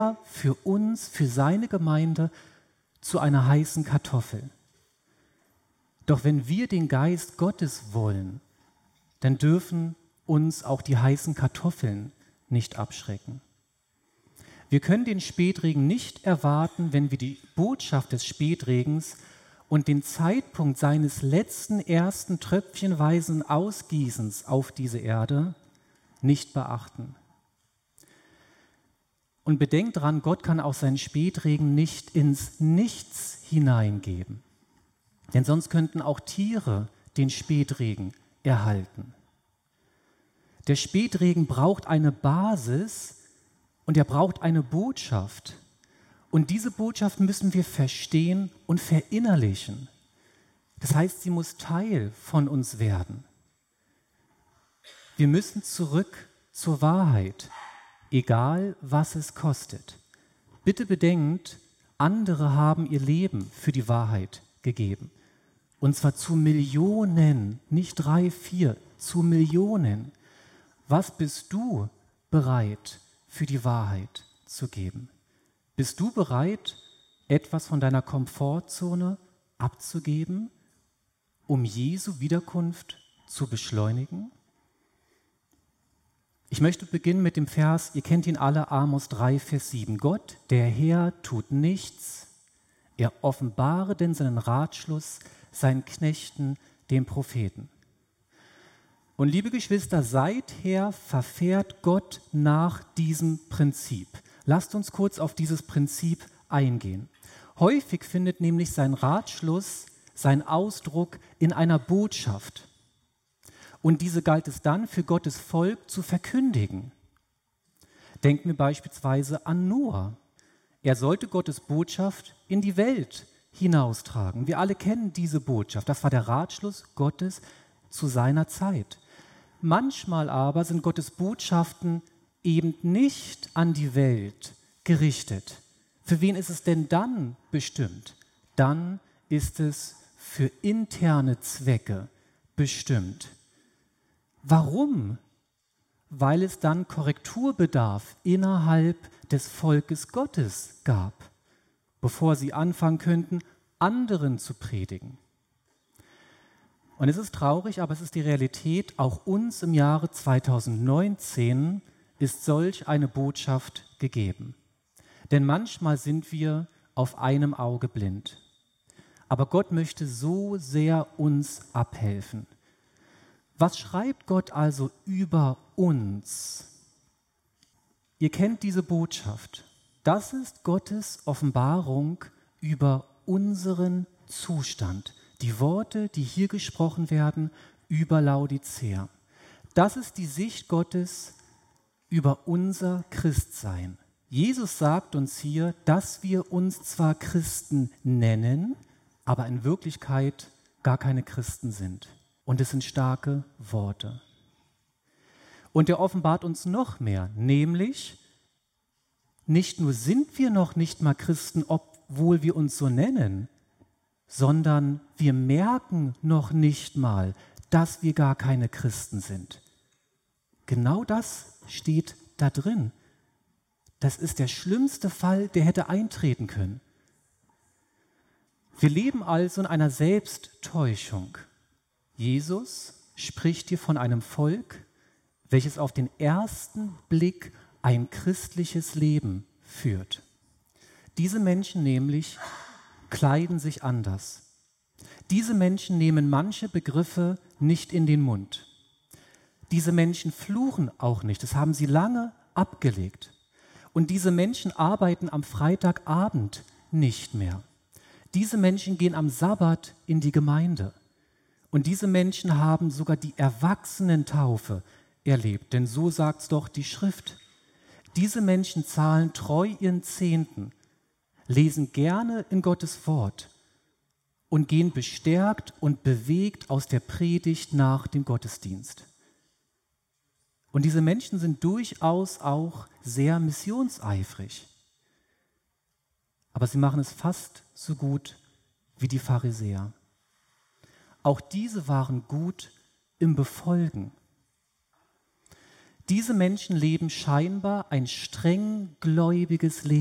für uns, für seine Gemeinde zu einer heißen Kartoffel. Doch wenn wir den Geist Gottes wollen, dann dürfen uns auch die heißen Kartoffeln nicht abschrecken. Wir können den Spätregen nicht erwarten, wenn wir die Botschaft des Spätregens und den Zeitpunkt seines letzten ersten tröpfchenweisen Ausgießens auf diese Erde nicht beachten. Und bedenkt dran, Gott kann auch seinen Spätregen nicht ins Nichts hineingeben. Denn sonst könnten auch Tiere den Spätregen erhalten. Der Spätregen braucht eine Basis und er braucht eine Botschaft. Und diese Botschaft müssen wir verstehen und verinnerlichen. Das heißt, sie muss Teil von uns werden. Wir müssen zurück zur Wahrheit, egal was es kostet. Bitte bedenkt, andere haben ihr Leben für die Wahrheit gegeben. Und zwar zu Millionen, nicht 3, 4, zu Millionen. Was bist du bereit für die Wahrheit zu geben? Bist du bereit, etwas von deiner Komfortzone abzugeben, um Jesu Wiederkunft zu beschleunigen? Ich möchte beginnen mit dem Vers, ihr kennt ihn alle, Amos 3, Vers 7. Gott, der Herr, tut nichts, er offenbare denn seinen Ratschluss seinen Knechten, den Propheten. Und liebe Geschwister, seither verfährt Gott nach diesem Prinzip. Lasst uns kurz auf dieses Prinzip eingehen. Häufig findet nämlich sein Ratschluss, sein Ausdruck in einer Botschaft. Und diese galt es dann für Gottes Volk zu verkündigen. Denken wir beispielsweise an Noah. Er sollte Gottes Botschaft in die Welt hinaustragen. Wir alle kennen diese Botschaft. Das war der Ratschluss Gottes zu seiner Zeit. Manchmal aber sind Gottes Botschaften eben nicht an die Welt gerichtet. Für wen ist es denn dann bestimmt? Dann ist es für interne Zwecke bestimmt. Warum? Weil es dann Korrekturbedarf innerhalb des Volkes Gottes gab, bevor sie anfangen könnten, anderen zu predigen. Und es ist traurig, aber es ist die Realität, auch uns im Jahre 2019 ist solch eine Botschaft gegeben. Denn manchmal sind wir auf einem Auge blind. Aber Gott möchte so sehr uns abhelfen. Was schreibt Gott also über uns? Ihr kennt diese Botschaft. Das ist Gottes Offenbarung über unseren Zustand. Die Worte, die hier gesprochen werden, über Laodicea. Das ist die Sicht Gottes über unser Christsein. Jesus sagt uns hier, dass wir uns zwar Christen nennen, aber in Wirklichkeit gar keine Christen sind. Und es sind starke Worte. Und er offenbart uns noch mehr, nämlich, nicht nur sind wir noch nicht mal Christen, obwohl wir uns so nennen, sondern wir merken noch nicht mal, dass wir gar keine Christen sind. Genau das steht da drin. Das ist der schlimmste Fall, der hätte eintreten können. Wir leben also in einer Selbsttäuschung. Jesus spricht hier von einem Volk, welches auf den ersten Blick ein christliches Leben führt. Diese Menschen nämlich kleiden sich anders. Diese Menschen nehmen manche Begriffe nicht in den Mund. Diese Menschen fluchen auch nicht, das haben sie lange abgelegt. Und diese Menschen arbeiten am Freitagabend nicht mehr. Diese Menschen gehen am Sabbat in die Gemeinde. Und diese Menschen haben sogar die Erwachsenentaufe erlebt, denn so sagt es doch die Schrift. Diese Menschen zahlen treu ihren Zehnten, lesen gerne in Gottes Wort und gehen bestärkt und bewegt aus der Predigt nach dem Gottesdienst. Und diese Menschen sind durchaus auch sehr missionseifrig. Aber sie machen es fast so gut wie die Pharisäer. Auch diese waren gut im Befolgen. Diese Menschen leben scheinbar ein streng gläubiges Leben.